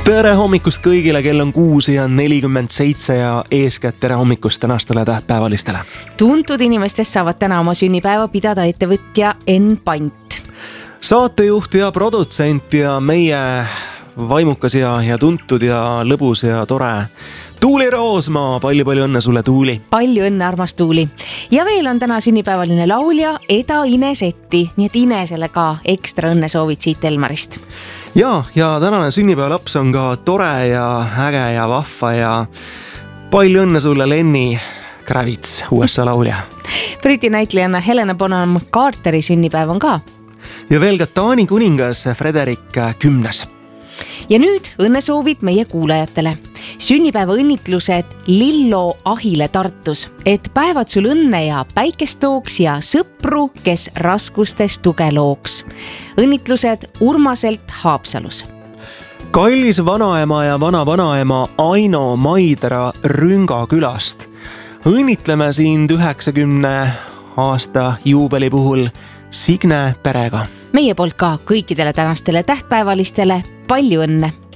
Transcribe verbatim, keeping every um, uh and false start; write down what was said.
Tere hommikust kõigile, kell on kuus ja nelikümmend seitse ja eeskätt tere hommikust tänastele tähtpäevalistele. Tuntud inimestest saavad täna oma sünnipäeva pidada ettevõtja Enn Pant. Saatejuht ja produtsent ja meie vaimukas ja, ja tuntud ja lõbus ja tore Tuuli Roosmaa, palju-palju õnne sulle, Tuuli. Palju õnne, armas Tuuli. Ja veel on täna sünnipäevaline laulja Eda Inesetti, nii et Inesele ka ekstra õnne soovid siit Elmarist. Ja, ja tänane sünnipäevalaps on ka tore ja äge ja vahva ja palju õnne sulle, Lenny Kravitz, U S A laulja. Briti näitlejanna Helena Bonham Carteri sünnipäev on ka. Ja veel ka Taani kuningas Frederik kümnes. Ja nüüd õnnesoovid meie kuulajatele. Sünnipäeva õnnitlused Lillo Ahile Tartus, et päevad sul õnne ja päikest tooks ja sõpru, kes raskustes tuge looks. Õnnitlused Urmaselt Haapsalus. Kallis vanaema ja vana-vanaema Aino Maidra Rünga külast. Õnnitleme sind üheksakümne aasta juubeli puhul Signe perega. Meie poolt ka kõikidele tänastele tähtpäevalistele palju õnne!